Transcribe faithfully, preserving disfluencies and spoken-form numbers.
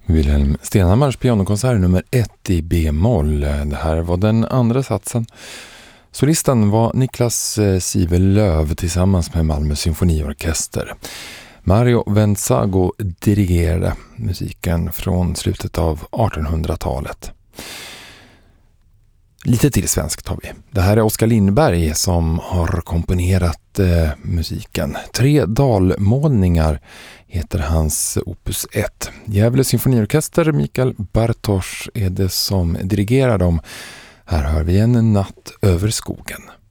Wilhelm Stenhammars pianokonsert nummer ett i B-moll. Det här var den andra satsen. Solisten var Niklas Sivelöv tillsammans med Malmö symfoniorkester. Mario Venzago dirigerade musiken från slutet av artonhundratalet. Lite till svenskt har vi. Det här är Oskar Lindberg som har komponerat eh, musiken. Tre dalmålningar heter hans opus ett. Gävle symfoniorkester, Mikael Bartosz är det som dirigerar dem. Här hör vi En natt över skogen.